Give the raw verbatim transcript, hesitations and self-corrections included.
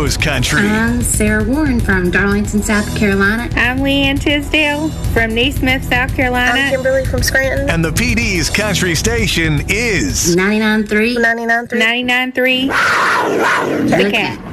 knows country. I'm Sarah Warren from Darlington, South Carolina. I'm Leanne Tisdale from Neesmith, South Carolina. I'm Kimberly from Scranton. And the P D's country station is ninety-nine point three. ninety-nine point three. ninety-nine point three. The Cat.